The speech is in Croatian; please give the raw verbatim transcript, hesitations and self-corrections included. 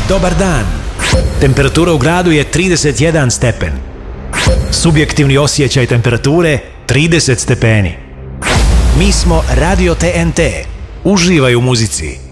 Dobar dan. Temperatura u gradu je trideset jedan stepen. Subjektivni osjećaj temperature trideset stepeni. Mi smo Radio T N T. Uživaj u muzici.